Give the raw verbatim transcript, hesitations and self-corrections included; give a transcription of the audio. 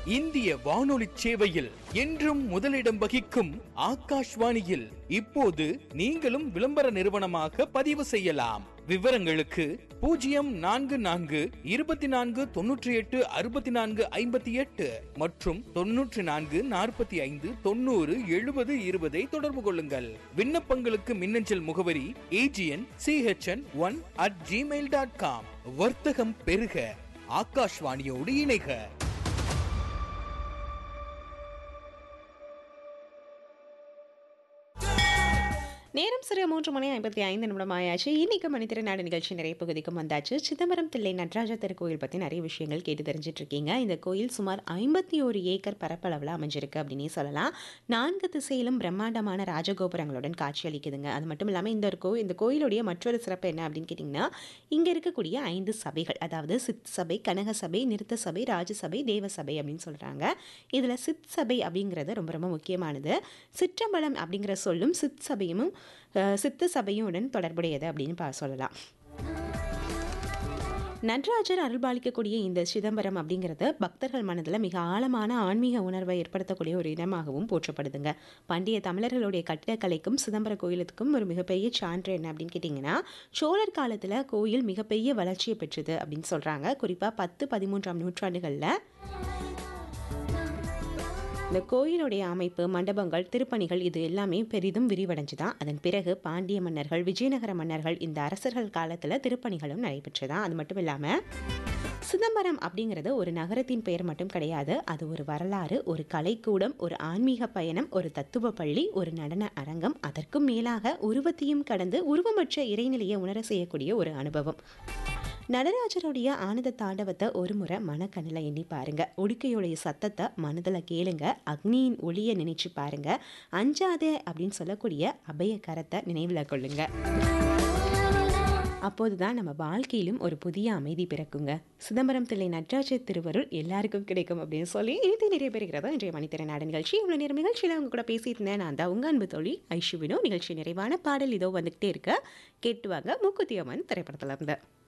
இந்திய வானொலி சேவையில் என்றும் முதலிடம் வகிக்கும் ஆகாஷ்வாணியில் இப்போது நீங்களும் விளம்பர நிறுவனமாக பதிவு செய்யலாம். விவரங்களுக்கு பூஜ்ஜியம் நான்கு நான்கு இருபத்தி நான்கு தொன்னூற்றி எட்டு அறுபத்தி நான்கு ஐம்பத்தி எட்டு மற்றும் தொன்னூற்றி நான்கு நாற்பத்தி ஐந்து தொண்ணூறு எழுபது இருபதை தொடர்பு கொள்ளுங்கள். விண்ணப்பங்களுக்கு மின்னஞ்சல் முகவரி AGN CHN one at Gmail dot com. வர்த்தகம் பெருக, ஆகாஷ்வாணியோடு இணைக. நேரம் சிறு மூன்று மணி ஐம்பத்தி ஐந்து நிமிடம் ஆயாச்சு. இன்னைக்கு மணித்திர நாடு நிகழ்ச்சி நிறைய பகுதிக்கும் வந்தாச்சு. சிதம்பரம் தில்லை நடராஜர் திருக்கோயில் பற்றி நிறைய விஷயங்கள் கேட்டு தெரிஞ்சிட்டு இருக்கீங்க. இந்த கோயில் சுமார் ஐம்பத்தி ஒரு ஏக்கர் பரப்பளவில் அமைஞ்சிருக்கு அப்படின்னே சொல்லலாம். நான்கு திசையிலும் பிரம்மாண்டமான ராஜகோபுரங்களுடன் காட்சி அளிக்குதுங்க. அது மட்டும் இல்லாமல் இந்த ஒரு கோ இந்த கோயிலுடைய மற்றொரு சிறப்பு என்ன அப்படின்னு கேட்டிங்கன்னா, இங்கே இருக்கக்கூடிய ஐந்து சபைகள், அதாவது சித் சபை, கனக சபை, நிறுத்த சபை, ராஜசபை, தேவசபை அப்படின்னு சொல்கிறாங்க. இதில் சித் சபை அப்படிங்கிறது ரொம்ப ரொம்ப முக்கியமானது. சிற்றம்பலம் அப்படிங்கிற சொல்லும் சித் சபையும் சித்த சபையுடன் தொடர்புடையது அப்படின்னு பா சொல்லலாம். நடராஜர் அருள்பாலிக்கக்கூடிய இந்த சிதம்பரம் அப்படிங்கிறது பக்தர்கள் மனதில் மிக ஆழமான ஆன்மீக உணர்வை ஏற்படுத்தக்கூடிய ஒரு இடமாகவும் போற்றப்படுதுங்க. பண்டைய தமிழர்களுடைய கட்டிடக்கலைக்கும் சிதம்பர கோயிலுக்கும் ஒரு மிகப்பெரிய சான்று என்ன அப்படின்னு கேட்டிங்கன்னா, சோழர் காலத்தில் கோயில் மிகப்பெரிய வளர்ச்சியை பெற்றது அப்படின்னு சொல்கிறாங்க. குறிப்பாக பத்து பதிமூன்றாம் நூற்றாண்டுகளில் இந்த கோயிலுடைய அமைப்பு, மண்டபங்கள், திருப்பணிகள் இது எல்லாமே பெரிதும் விரிவடைஞ்சுதான். அதன் பிறகு பாண்டிய மன்னர்கள், விஜயநகர மன்னர்கள், இந்த அரசர்கள் காலத்தில் திருப்பணிகளும் நடைபெற்றுதான். அது மட்டும் இல்லாமல் சிதம்பரம் அப்படிங்கிறது ஒரு நகரத்தின் பெயர் மட்டும் கிடையாது. அது ஒரு வரலாறு, ஒரு கலைக்கூடம், ஒரு ஆன்மீக பயணம், ஒரு தத்துவ பள்ளி, ஒரு நடன அரங்கம், அதற்கும் மேலாக உருவத்தையும் கடந்து உருவமற்ற இறைநிலையை உணர செய்யக்கூடிய ஒரு அனுபவம். நடராஜருடைய ஆனந்த தாண்டவத்தை ஒரு முறை மனக்கண்ணில் எண்ணி பாருங்க. உடுக்கையுடைய சத்தத்தை மனதில் கேளுங்க. அக்னியின் ஒளியை நினைச்சு பாருங்க. அஞ்சாதே அப்படின்னு சொல்லக்கூடிய அபய கரத்தை நினைவில் கொள்ளுங்க. அப்போதுதான் நம்ம வாழ்க்கையிலும் ஒரு புதிய அமைதி பிறக்குங்க. சிதம்பரம் தில்லை நடராஜர் திருவருள் எல்லாருக்கும் கிடைக்கும் அப்படின்னு சொல்லி இது நிறைய பெறுகிறதா இன்றைய மணித்திர நாடு நிகழ்ச்சி. இவ்வளோ நேரம் நிகழ்ச்சியில் அவங்க கூட பேசிட்டு இருந்தேன். நான் தான் உங்கள் அன்பு தோழி ஐஷுவினோ. நிகழ்ச்சி நிறைவான பாடல் இதோ வந்துகிட்டே இருக்க, கேட்டுவாங்க. மூக்குத்தி அம்மன் திரைப்படத்தில் இருந்து.